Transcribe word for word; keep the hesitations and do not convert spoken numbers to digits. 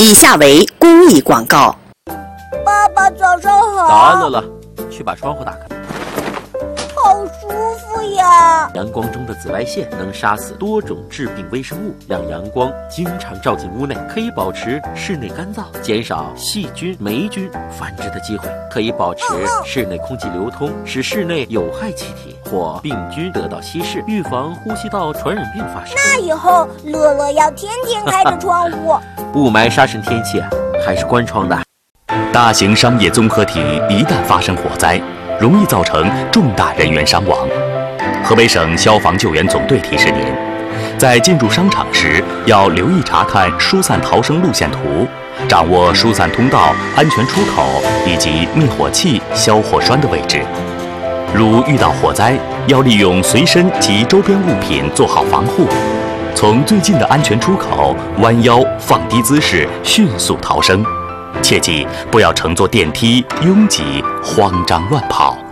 以下为公益广告。 爸爸，早上好。 早安，乐乐，去把窗户打开。 好舒服呀！ 阳光中的紫外线能杀死多种致病微生物，让阳光经常照进屋内，可以保持室内干燥，减少细菌、霉菌繁殖的机会，可以保持室内空气流通，使室内有害气体或病菌得到稀释，预防呼吸道传染病发生。 那以后乐乐要天天开着窗户。 雾霾杀神天气啊，还是关窗的。 大型商业综合体一旦发生火灾，容易造成重大人员伤亡。河北省消防救援总队提示您，在进入商场时要留意查看疏散逃生路线图，掌握疏散通道、安全出口以及灭火器、消火栓的位置。如遇到火灾，要利用随身及周边物品做好防护，从最近的安全出口弯腰放低姿势迅速逃生。切记不要乘坐电梯拥挤、慌张乱跑。